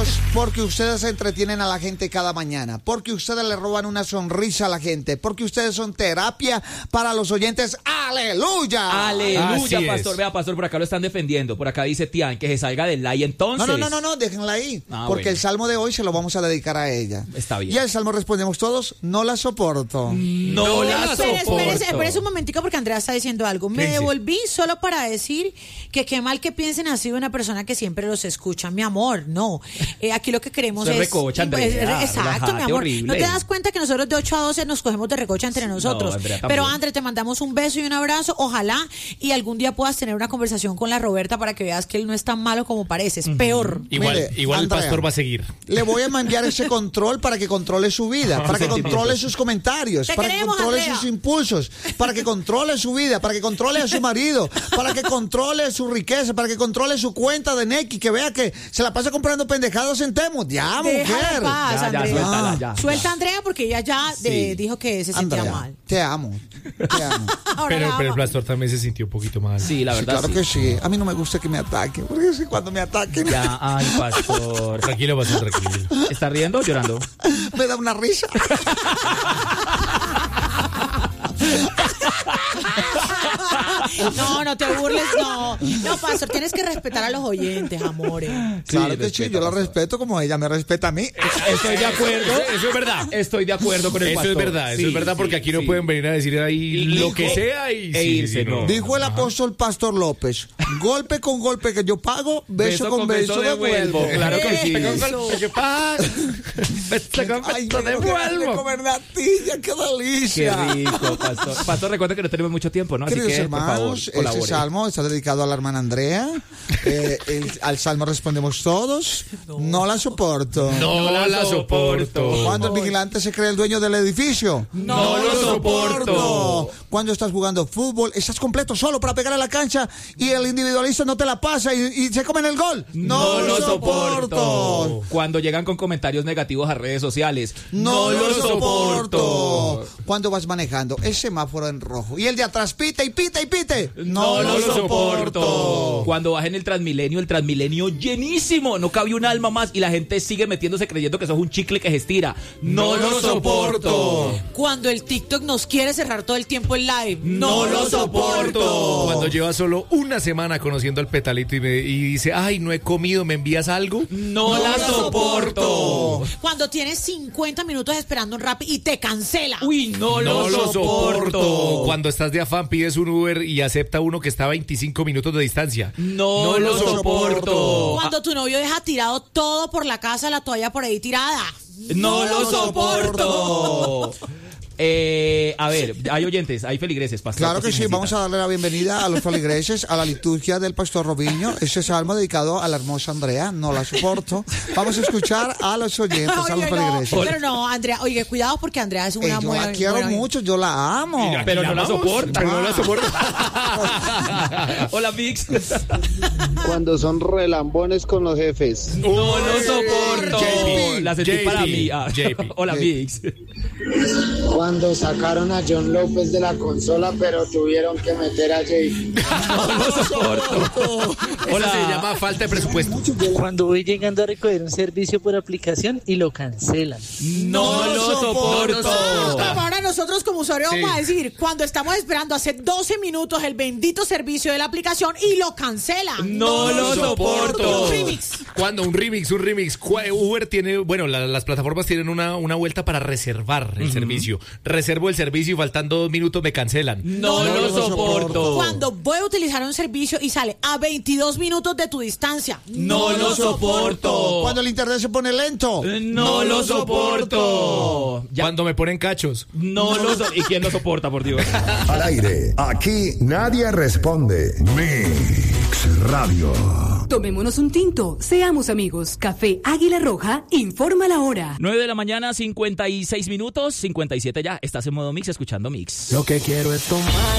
Porque ustedes entretienen a la gente cada mañana, porque ustedes le roban una sonrisa a la gente, porque ustedes son terapia para los oyentes. ¡Aleluya! ¡Aleluya, pastor! Vea, pastor, por acá lo están defendiendo. Por acá dice Tian que se salga del like entonces. No, déjenla ahí. Porque el salmo de hoy se lo vamos a dedicar a ella. Está bien. Y al salmo respondemos todos, no la soporto. No la soporto. Espérese un momentico porque Andrea está diciendo algo. Me devolví solo para decir que qué mal que piensen así de una persona que siempre los escucha. Mi amor, no. Aquí lo que queremos es... recocha, Andrea. Exacto, mi amor. Horrible. ¿No te das cuenta que nosotros de 8 a 12 nos cogemos de recocha entre nosotros? No, Andrea, pero Andrea, te mandamos un beso y un abrazo. Ojalá y algún día puedas tener una conversación con la Roberta para que veas que él no es tan malo como parece. Es peor. Igual Andrea, el pastor va a seguir. Le voy a enviar ese control para que controle su vida, para que controle sus comentarios, para que controle sus impulsos, para que controle su vida, para que controle a su marido, para que controle su riqueza, para que controle su cuenta de Nequi, que vea que se la pasa comprando pendejados en Temu. Ya, mujer. Suéltala, ya. Suelta a Andrea porque ella ya dijo que se sentía mal. Te amo. Pero el pastor también se sintió un poquito mal. Sí, la verdad. Claro que sí. A mí no me gusta que me ataquen, porque si cuando me ataquen. Ya, ay, pastor. Tranquilo, pastor, tranquilo. ¿Está riendo o llorando? Me da una risa. No te burles, no. No, pastor, tienes que respetar a los oyentes, amores. Claro que sí, yo la respeto como ella me respeta a mí. Estoy de acuerdo. Eso es verdad. Estoy de acuerdo con el pastor. Eso es verdad, porque aquí no pueden venir a decir ahí lo que sea y irse, no. Dijo el apóstol Pastor López, golpe con golpe que yo pago, beso con beso devuelvo. Claro que sí. Con golpe que pago, beso con beso devuelvo. Comer natilla, qué delicia. Qué rico, pastor. Pastor, recuerda que no tenemos mucho tiempo, ¿no? Así Queridos que, hermanos, por favor, colabore. este salmo está dedicado a la hermana Andrea. Al salmo respondemos todos. No la soporto. No la soporto. Cuando el vigilante se cree el dueño del edificio. No lo soporto. Cuando estás jugando fútbol, estás completo solo para pegar a la cancha y el individualista no te la pasa y se comen el gol. No lo soporto. Cuando llegan con comentarios negativos a redes sociales. No lo soporto. Cuando vas manejando, el semáforo en rojo y el de atrás pite y pite y pite. No lo soporto. Cuando vas en el Transmilenio llenísimo, no cabe un alma más y la gente sigue metiéndose creyendo que sos un chicle que se estira. No lo soporto. Cuando el TikTok nos quiere cerrar todo el tiempo el live. No lo soporto. Cuando lleva solo una semana conociendo al petalito y dice, ay, no he comido, ¿me envías algo? No la soporto. Cuando tienes 50 minutos esperando un Rappi y te cancela. Uy, no lo soporto. Cuando estás de afán, pides un Uber y acepta uno que está a 25 minutos de distancia. No lo soporto. Cuando tu novio deja tirado todo por la casa, la toalla por ahí tirada. No lo soporto. A ver, hay oyentes, hay feligreses, pastor. Claro que sí, vamos a darle la bienvenida a los feligreses, a la liturgia del pastor Robinho. Este salmo dedicado a la hermosa Andrea, no la soporto. Vamos a escuchar a los oyentes, a los feligreses. Pero no, Andrea, oye, cuidado porque Andrea es una yo la quiero mucho, yo la amo. Pero no la soporta. Pero no la soporta. Hola, Vix. Cuando son relambones con los jefes. No lo soporto. JP, La sentí para mí. JP. Hola, Vix. Cuando sacaron a John López de la consola, pero tuvieron que meter a Jay. No lo soporto. Hola. Se llama falta de presupuesto. Cuando voy llegando a recoger un servicio por aplicación y lo cancelan. No lo soporto. Ahora nosotros como usuarios vamos a decir, cuando estamos esperando hace 12 minutos el bendito servicio de la aplicación y lo cancelan. No lo soporto. Un remix. Cuando un remix. Uber tiene, bueno, las plataformas tienen una vuelta para reservar el servicio. Reservo el servicio y faltando 2 minutos me cancelan. No lo soporto. Cuando voy a utilizar un servicio y sale a 22 minutos de tu distancia. No lo soporto. Cuando el internet se pone lento. No lo soporto. Cuando me ponen cachos. No lo soporto. ¿Y quién lo soporta, por Dios? Al aire, aquí nadie responde. Mix Radio. Tomémonos un tinto, seamos amigos. Café Águila Roja informa la hora. 9 de la mañana, 56 minutos, 57 ya. Estás en modo Mix, escuchando Mix. Lo que quiero es tomar